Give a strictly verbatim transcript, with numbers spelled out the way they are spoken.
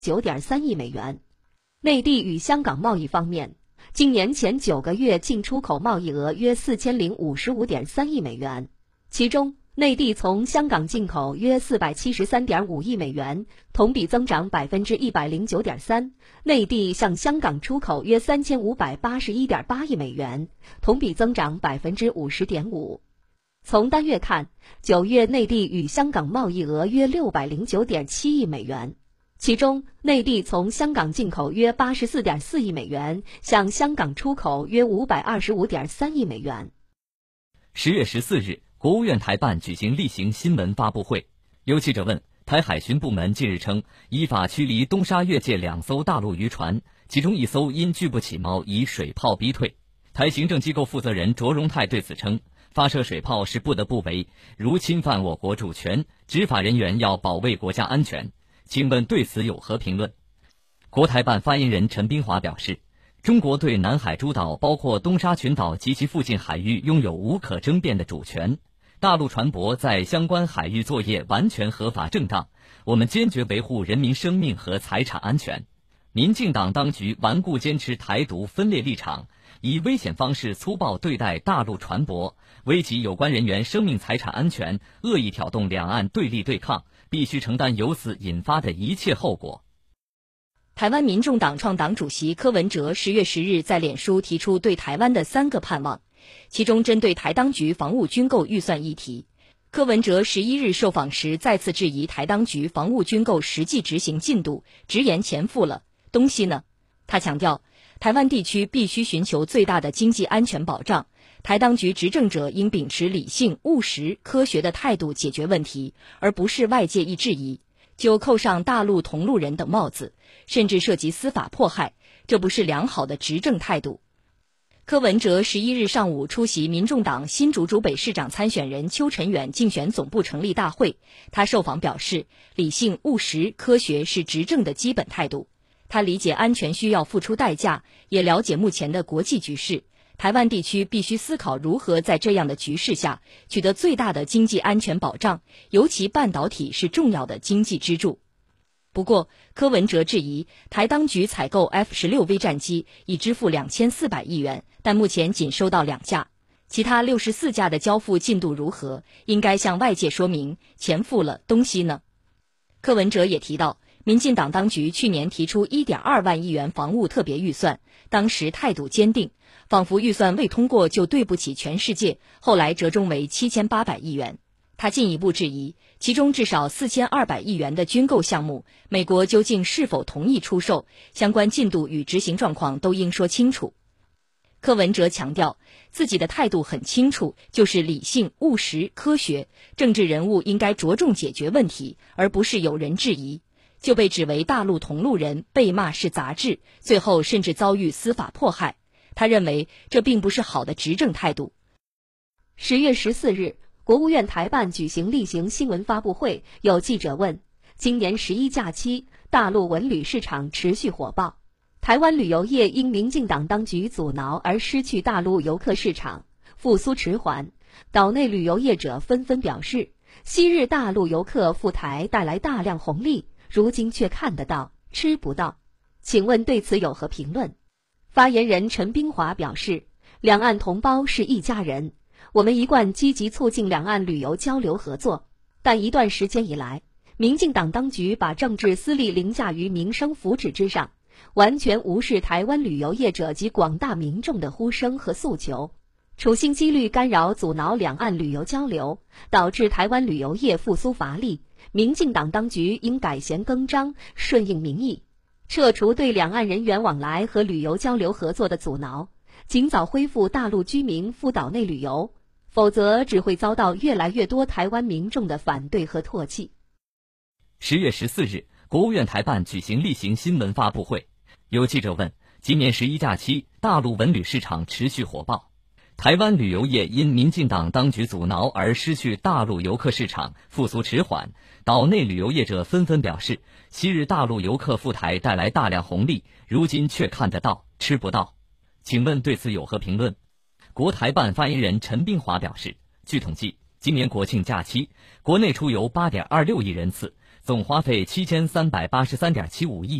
九点三亿美元。内地与香港贸易方面，今年前九个月进出口贸易额约四千零五十五点三亿美元，其中内地从香港进口约四百七十三点五亿美元，同比增长百分之一百零九点三；内地向香港出口约三千五百八十一点八亿美元，同比增长百分之五十点五。从单月看，九月内地与香港贸易额约六百零九点七亿美元。其中，内地从香港进口约八十四点四亿美元，向香港出口约五百二十五点三亿美元。 十月十四日，国务院台办举行例行新闻发布会，有记者问，台海巡部门近日称，依法驱离东沙越界两艘大陆渔船，其中一艘因拒不起锚以水炮逼退。台行政机构负责人卓荣泰对此称，发射水炮是不得不为，如侵犯我国主权，执法人员要保卫国家安全。请问对此有何评论？国台办发言人陈斌华表示，中国对南海诸岛包括东沙群岛及其附近海域拥有无可争辩的主权，大陆船舶在相关海域作业完全合法正当，我们坚决维护人民生命和财产安全。民进党当局顽固坚持台独分裂立场，以危险方式粗暴对待大陆船舶，危及有关人员生命财产安全，恶意挑动两岸对立对抗，必须承担由此引发的一切后果。 台湾民众党创党主席柯文哲十月十日在脸书提出对台湾的三个盼望，其中针对台当局防务军购预算议题，柯文哲十一日受访时再次质疑台当局防务军购实际执行进度，直言钱付了，东西呢？他强调，台湾地区必须寻求最大的经济安全保障，台当局执政者应秉持理性、务实、科学的态度解决问题，而不是外界一质疑就扣上大陆同路人等帽子，甚至涉及司法迫害，这不是良好的执政态度。柯文哲十一日上午出席民众党新竹竹北市长参选人邱成远竞选总部成立大会，他受访表示，理性、务实、科学是执政的基本态度。他理解安全需要付出代价，也了解目前的国际局势，台湾地区必须思考如何在这样的局势下取得最大的经济安全保障，尤其半导体是重要的经济支柱。不过，柯文哲质疑台当局采购 F 十六 V 战机已支付两千四百亿元，但目前仅收到两架，其他六十四架的交付进度如何，应该向外界说明，钱付了，东西呢？柯文哲也提到，民进党当局去年提出 一点二万亿元防务特别预算，当时态度坚定，仿佛预算未通过就对不起全世界，后来折中为七千八百亿元。他进一步质疑，其中至少四千二百亿元的军购项目，美国究竟是否同意出售，相关进度与执行状况都应说清楚。柯文哲强调，自己的态度很清楚，就是理性、务实、科学，政治人物应该着重解决问题，而不是有人质疑就被指为大陆同路人，被骂是杂志，最后甚至遭遇司法迫害。他认为这并不是好的执政态度。 十月十四日，国务院台办举行例行新闻发布会，有记者问，今年十一假期，大陆文旅市场持续火爆，台湾旅游业因民进党当局阻挠而失去大陆游客市场，复苏迟缓，岛内旅游业者纷纷表示，昔日大陆游客赴台带来大量红利，如今却看得到，吃不到。请问对此有何评论？发言人陈斌华表示，两岸同胞是一家人，我们一贯积极促进两岸旅游交流合作，但一段时间以来，民进党当局把政治私利凌驾于民生福祉之上，完全无视台湾旅游业者及广大民众的呼声和诉求，处心积虑干扰阻挠两岸旅游交流，导致台湾旅游业复苏乏力。民进党当局应改弦更张，顺应民意，撤除对两岸人员往来和旅游交流合作的阻挠，尽早恢复大陆居民赴岛内旅游，否则只会遭到越来越多台湾民众的反对和唾弃。 十月十四日，国务院台办举行例行新闻发布会，有记者问，今年十一假期，大陆文旅市场持续火爆，台湾旅游业因民进党当局阻挠而失去大陆游客市场，复苏迟缓，岛内旅游业者纷纷表示，昔日大陆游客赴台带来大量红利，如今却看得到，吃不到。请问对此有何评论？国台办发言人陈斌华表示，据统计，今年国庆假期，国内出游 八点二六亿人次， 总花费七千三百八十三点七五亿。